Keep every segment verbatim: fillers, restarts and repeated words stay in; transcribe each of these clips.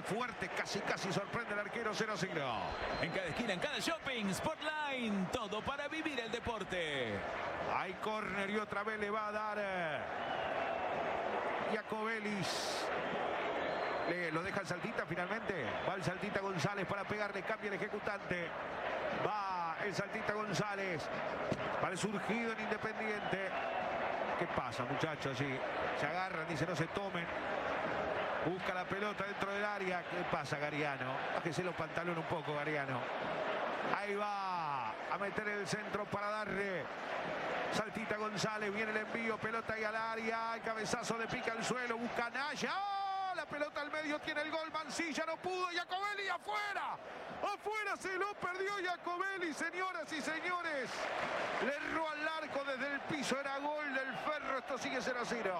fuerte, casi casi sorprende el arquero. Cero a cero. En cada esquina, en cada shopping, Sportline, todo para vivir el deporte. Hay córner y otra vez le va a dar Iacobelis. Le, lo deja el Saltita finalmente. Va el Saltita González para pegarle, cambia el ejecutante. Va el Saltita González para el surgido en Independiente. ¿Qué pasa, muchachos? Sí, se agarran, dice no se tomen. Busca la pelota dentro del área. ¿Qué pasa, Gariano? Bájese los pantalones un poco, Gariano. Ahí va a meter el centro para darle. Saltita González, viene el envío, pelota ahí al área. El cabezazo de pica al suelo, busca Naya. La pelota al medio, tiene el gol, Mancilla no pudo, Iacobelis afuera, afuera se lo perdió Iacobelis, señoras y señores, le erró al arco desde el piso, era gol del Ferro, esto sigue cero a cero.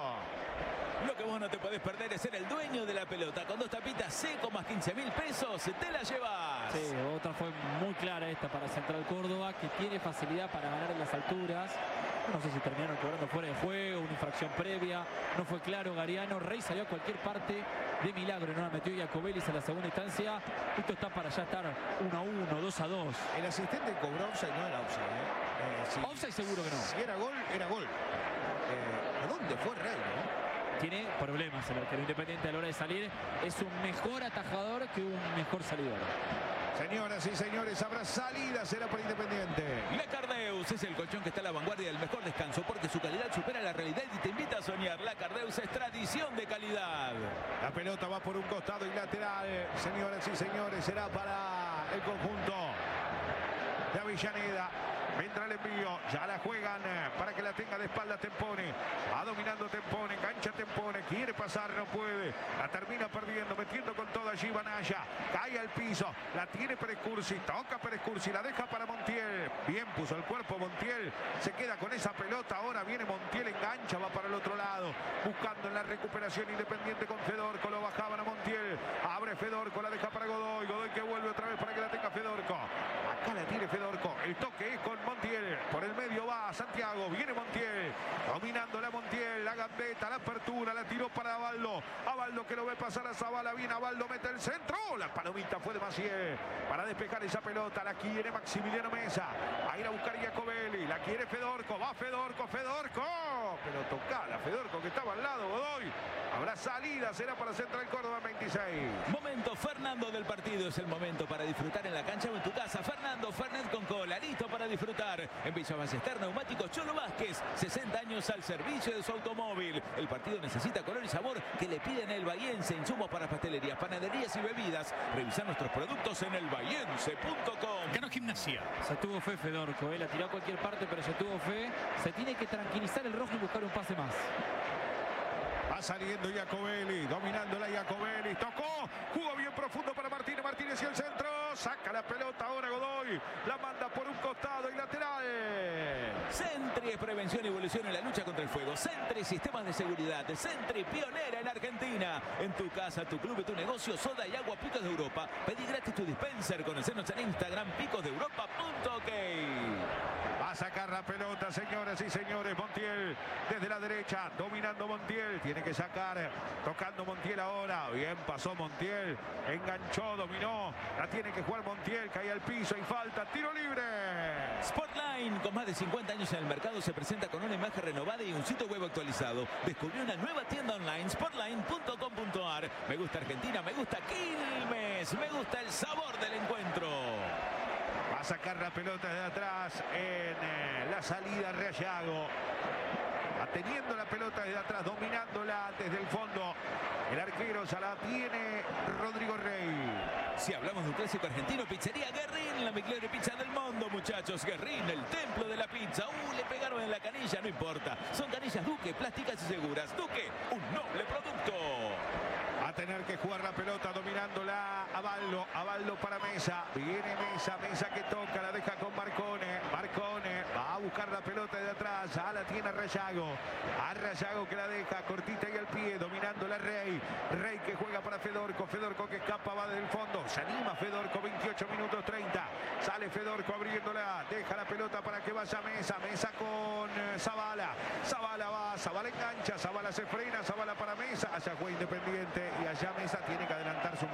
Lo que vos no te podés perder es ser el dueño de la pelota. Con dos tapitas seco más quince mil pesos, te la llevas. Sí, otra fue muy clara esta para Central Córdoba, que tiene facilidad para ganar en las alturas. No sé si terminaron cobrando fuera de juego, una infracción previa. No fue claro Gariano. Rey salió a cualquier parte de milagro. No la metió Iacobelis en la segunda instancia. Esto está para ya estar uno a uno, dos a dos. El asistente cobró offside, no era offside. ¿eh? Eh, si, Offside seguro que no. Si era gol, era gol. Eh, ¿A dónde fue Rey? ¿no? Tiene problemas el arquero Independiente a la hora de salir. Es un mejor atajador que un mejor salidor. Señoras y señores, habrá salida, será por Independiente. La Cardeus es el colchón que está a la vanguardia del mejor descanso porque su calidad supera la realidad y te invita a soñar. La Cardeus es tradición de calidad. La pelota va por un costado y lateral. Señoras y señores, será para el conjunto de Avellaneda. Vendrá el envío, ya la juegan para que la tenga de espalda Tempone. Va dominando Tempone, engancha Tempone, quiere pasar, no puede. La termina perdiendo, metiendo con todo allí Banaya. Cae al piso, la tiene Perescursi, toca Perescursi, la deja para Montiel. Bien puso el cuerpo Montiel, se queda con esa pelota. Ahora viene Montiel, engancha, va para el otro lado. Buscando en la recuperación Independiente con Fedorco, lo bajaban a Montiel. Abre Fedorco, la deja para Godoy. Godoy que vuelve otra vez para que la tenga Fedorco. Acá la tiene Fedorco, el toque es con Montiel, por el medio va Santiago, viene Montiel, dominando la Montiel, la gambeta, la apertura, la tiró para Abaldo, Abaldo que lo ve pasar a Zabala, viene Abaldo, mete el centro, la palomita fue de Maciel, para despejar esa pelota, la quiere Maximiliano Mesa, a ir a buscar Iacobelis, la quiere Fedorco, va Fedorco, Fedorco, pero tocala Fedorco que estaba al lado, Godoy, habrá salida, será para Central Córdoba veintiséis. Momento Fernando del partido, es el momento para disfrutar en la cancha o en tu casa. Fernando Fernet con cola, listo para disfrutar. En Villa Ballester, Neumáticos Cholo Vázquez, sesenta años al servicio de su automóvil. El partido necesita color y sabor que le piden el bahiense. Insumos para pastelerías, panaderías y bebidas. Revisar nuestros productos en el bahiense punto com. Cano Gimnasia. Se tuvo fe Fedorco, eh. La tiró a cualquier parte, pero se tuvo fe. Se tiene que tranquilizar el rojo y buscar un pase más. Va saliendo Iacobelis, dominando la Iacobelis, tocó, jugó bien profundo para Martínez, Martínez y el centro, saca la pelota ahora Godoy, la manda por un costado y lateral. Sentry es prevención y evolución en la lucha contra el fuego. Sentry, sistemas de seguridad. Sentry, pionera en Argentina. En tu casa, tu club y tu negocio, soda y agua Picos de Europa. Pedí gratis tu dispenser. Conocernos en Instagram, picos de europa punto ok. Va a sacar la pelota, señoras y señores. Montiel desde la derecha, dominando Montiel. Tiene que sacar, tocando Montiel ahora. Bien, pasó Montiel. Enganchó, dominó. La tiene que jugar Montiel. Cae al piso y falta. Tiro libre. Sportline, con más de cincuenta años en el mercado, se presenta con una imagen renovada y un sitio web actualizado. Descubrió una nueva tienda online, sportline punto com punto ar. Me gusta Argentina, me gusta Quilmes, me gusta el sabor del encuentro. Va a sacar la pelota de atrás en eh, la salida Reallago. Teniendo la pelota desde atrás, dominándola desde el fondo. El arquero ya la tiene Rodrigo Rey. Si hablamos de un clásico argentino, pizzería Guerrín, la mejor pizza del mundo, muchachos. Guerrín, el templo de la pizza. Uh, le pegaron en la canilla, no importa. Son canillas Duque, plásticas y seguras. Duque, un noble producto. Va a tener que jugar la pelota dominándola Abaldo, Abaldo para Mesa, viene Mesa, Mesa que toca, la deja con Marcone, Marcone va a buscar la pelota de atrás, ya la tiene Rayago, a Rayago que la deja cortita y al pie, dominándola Rey, Rey que juega para Fedorco, Fedorco que escapa, va del fondo, se anima Fedorco, veintiocho minutos treinta, sale Fedorco abriéndola, deja la pelota para que vaya Mesa, Mesa con Zabala, Zabala va, Zabala engancha, Zabala se frena, Zabala para Mesa, allá juega Independiente y allá Mesa tiene que adelantar su